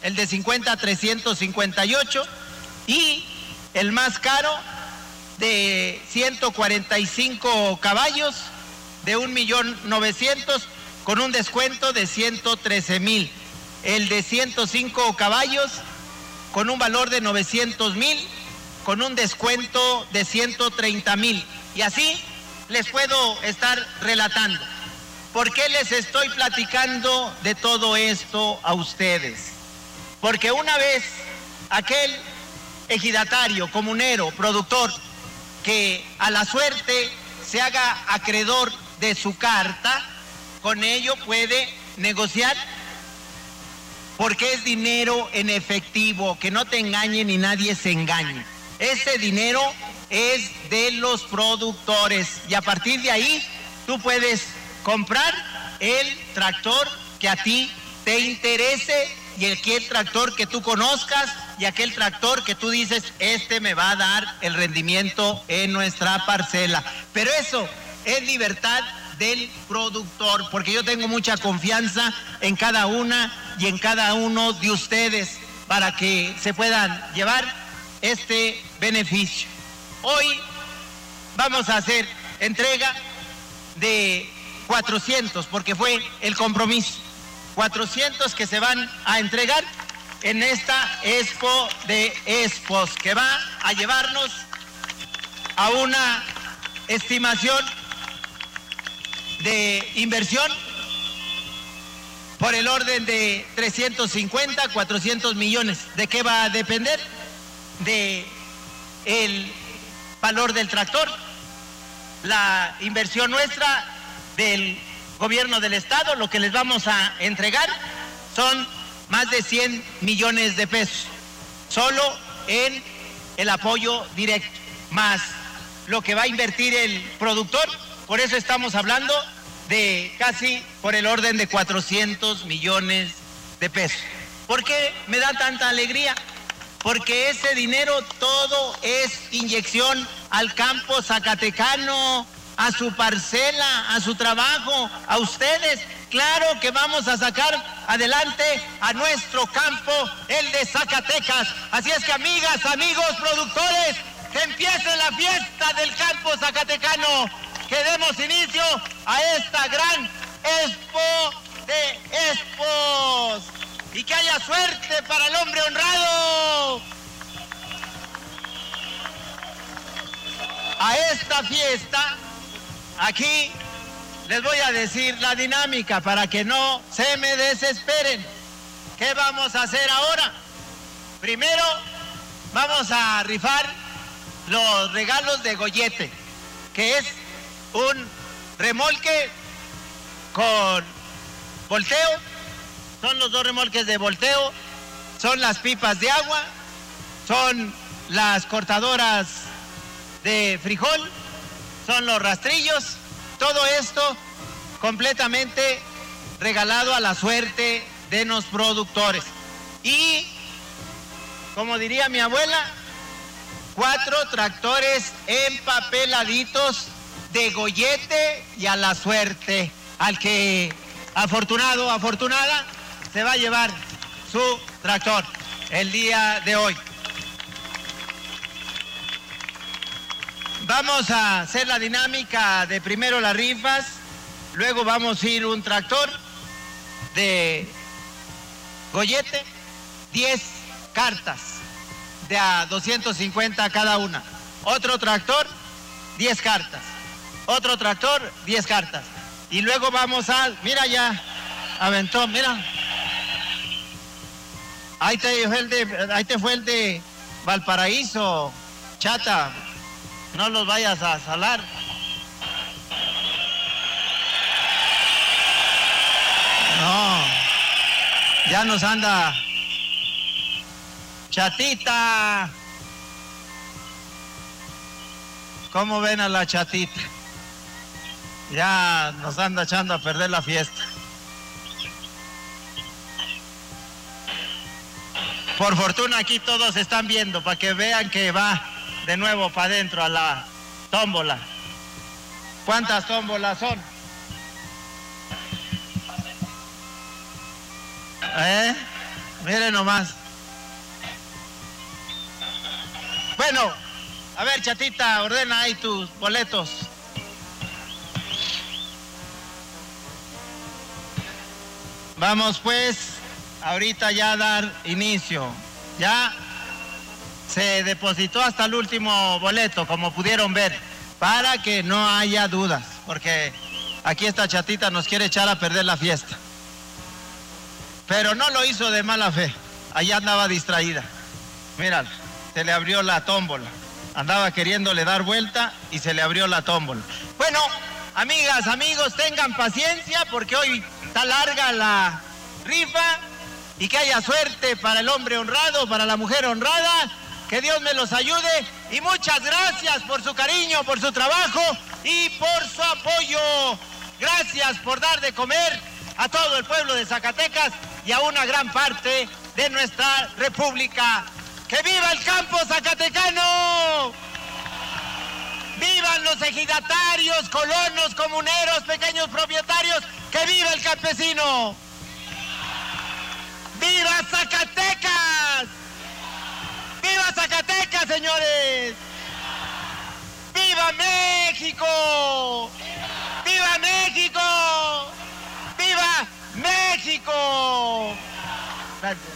el de 50 358 y el más caro de 145 caballos de 1,900,000 con un descuento de 113,000. El de 105 caballos con un valor de 900,000 con un descuento de 130,000. Y así les puedo estar relatando. ¿Por qué les estoy platicando de todo esto a ustedes? Porque una vez aquel ejidatario, comunero, productor, que a la suerte se haga acreedor de su carta, con ello puede negociar, porque es dinero en efectivo, que no te engañen ni nadie se engañe. Ese dinero es de los productores y a partir de ahí tú puedes comprar el tractor que a ti te interese y aquel tractor que tú conozcas y aquel tractor que tú dices, este me va a dar el rendimiento en nuestra parcela. Pero eso es libertad del productor, porque yo tengo mucha confianza en cada una y en cada uno de ustedes para que se puedan llevar este beneficio. Hoy vamos a hacer entrega de 400, porque fue el compromiso. 400 que se van a entregar en esta Expo de Expos, que va a llevarnos a una estimación de inversión por el orden de 350, 400 millones. ¿De qué va a depender? De el valor del tractor, la inversión nuestra del gobierno del estado. Lo que les vamos a entregar son más de 100 millones de pesos, solo en el apoyo directo, más lo que va a invertir el productor. Por eso estamos hablando de casi por el orden de 400 millones de pesos. ¿Por qué me da tanta alegría? Porque ese dinero todo es inyección al campo zacatecano, a su parcela, a su trabajo, a ustedes. Claro que vamos a sacar adelante a nuestro campo, el de Zacatecas. Así es que, amigas, amigos, productores, que empiece la fiesta del campo zacatecano, que demos inicio a esta gran Expo de Expos y que haya suerte para el hombre honrado. A esta fiesta, aquí les voy a decir la dinámica para que no se me desesperen. ¿Qué vamos a hacer ahora? Primero vamos a rifar los regalos de Goyete, que es un remolque con volteo. Son los dos remolques de volteo, son las pipas de agua, son las cortadoras de frijol, son los rastrillos. Todo esto completamente regalado a la suerte de los productores. Y, como diría mi abuela, 4 tractores empapeladitos de Goyete y a la suerte. Al que afortunado, afortunada, se va a llevar su tractor el día de hoy. Vamos a hacer la dinámica de primero las rifas, luego vamos a ir un tractor de Goyete, 10 cartas de a 250 cada una. Otro tractor, 10 cartas. Otro tractor, 10 cartas. Y luego vamos a, mira ya, aventó, mira. Ahí te fue el de Valparaíso, chata. No los vayas a salar. No, ya nos anda chatita. ¿Cómo ven a la chatita? Ya nos anda echando a perder la fiesta. Por fortuna aquí todos están viendo para que vean que va de nuevo para adentro a la tómbola. ¿Cuántas tómbolas son? Miren nomás. Bueno, a ver, Chatita, ordena ahí tus boletos. Vamos pues, ahorita ya a dar inicio. Ya se depositó hasta el último boleto, como pudieron ver, para que no haya dudas, porque aquí esta Chatita nos quiere echar a perder la fiesta. Pero no lo hizo de mala fe, allá andaba distraída. Mírala, se le abrió la tómbola. Andaba queriéndole dar vuelta y se le abrió la tómbola. Bueno, amigas, amigos, tengan paciencia porque hoy está larga la rifa y que haya suerte para el hombre honrado, para la mujer honrada. Que Dios me los ayude y muchas gracias por su cariño, por su trabajo y por su apoyo. Gracias por dar de comer a todo el pueblo de Zacatecas y a una gran parte de nuestra república. ¡Que viva el campo zacatecano! ¡Vivan los ejidatarios, colonos, comuneros, pequeños propietarios! ¡Que viva el campesino! ¡Viva Zacatecas! ¡Viva Zacatecas, señores! ¡Viva México! ¡Viva México! ¡Viva México! Gracias.